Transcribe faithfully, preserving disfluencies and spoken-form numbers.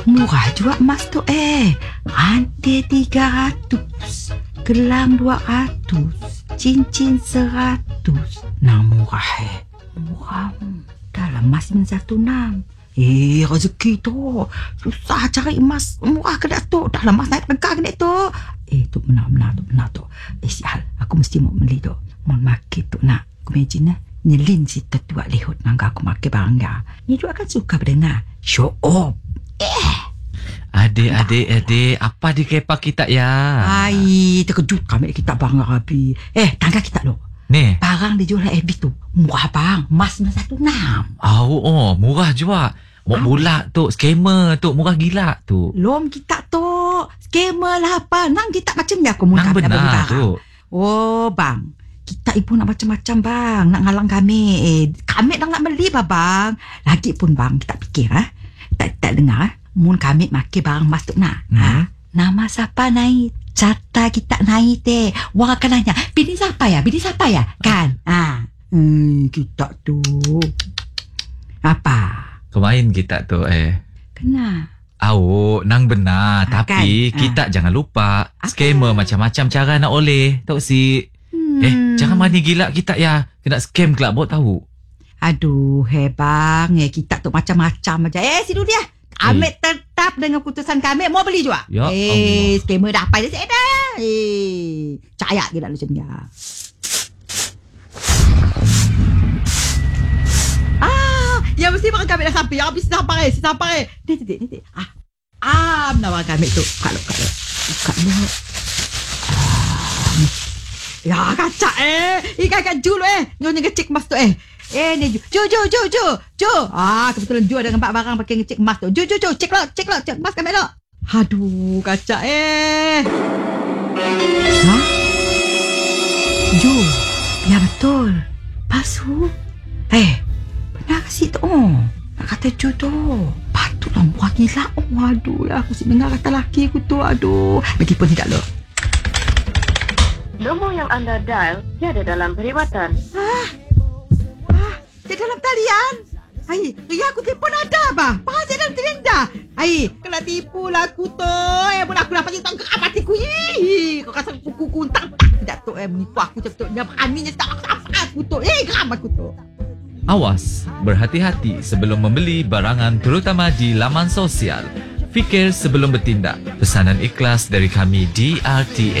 Murah juga emas tu eh. Rantai tiga ratus, gelang dua ratus, cincin seratus. Nah murah eh. Murah. Dalam emas min satu enam. Eh, rezeki tu. Susah cari emas murah ke Datuk. Dah emas naik tegak ke tu. Eh, tu benar-benar tu, benar tu. Eh, sial. Aku mesti mau beli tu. Mau makin tu nak. Aku imagine lah. Nyelin si tetua lehut nangga aku makan barang dia. Ni juga kan suka berdengar. Show off. Eh. Adik-adik, adik. Apa di kepa kita ya? Hai, terkejut kami kita barang rapi. Eh, tangga kita lo. Ni. Barang dijual F B tu. Murah bang. Emas satu enam. Oh, oh, murah juga. Mau pula tu, skamer tu, murah gila tu. Lom kita tu. Skamer lah apa. Nang kita macam ni aku murah. Nang benar tu. Oh, bang. Kita ibu nak macam-macam bang. Nak ngalang kami. Eh, kami dah nak beli bah bang. Lagi pun bang, kita fikir ha. Tak, tak dengar ha. Mun kami makan barang emas tu nak. Hmm. Ha? Nama siapa naik? Carta kita naik teh. Wah akan nanya, bini siapa ya? Bini siapa ya? Kan? Ah, hmm, kita tu. Apa? Kemain kita tu eh. Kena. Oh, nang benar. Ha, tapi kan? Kita ha. Jangan lupa. Apa? Skamer macam-macam cara nak oleh. Tahu si. Hmm. Eh, jangan mani gila kita ya. Kena scam kelak buat tahu. Aduh, hebang. Eh, kita tu macam-macam aja. Eh, si dia. Ambil tetap dengan keputusan kami. Mau beli juga. Ya eh, skamer dah apa dia dah. Eh, cayak gila macam dia. Ah, ya mesti makan kami dah sampai. Ya habis sampai, sampai. Ni ni ni. Ah. Ah, nama kami tu. Kalau kalau. Kalau. Ya kacak eh. Ikan ikan jul eh. Nyonya ngecek emas tu eh. Eh ni Ju. Ju Ju Ju Ju. Ju. Ah kebetulan Ju ada empat barang pakai ngecek emas tu. Ju Ju Ju cek lah, cek lah, cek emas kami lah. Aduh kacak eh. Ha? Ju. Ya betul. Pasu. Eh, benar kasi tu. Nak kata Ju tu. Patutlah buah gila. Oh, aduh lah. Aku si dengar kata laki aku tu. Aduh. Begipun tidak lo. Nombor yang anda dial tiada dalam perawatan. Ah, ah, di dalam talian. Hai, ya aku telefon ada bah. Pas dalam talian dah. Hai, kena tipu lah aku tu. Eh, pun aku dapat tak ke matiku. Ih, kau rasa kuku kuntang tak tidak tu eh menipu aku betul-betul. Beraninya tak apa aku tu. Eh, geram aku tu. Awas, berhati-hati sebelum membeli barangan terutama di laman sosial. Fikir sebelum bertindak. Pesanan ikhlas dari kami D R T A.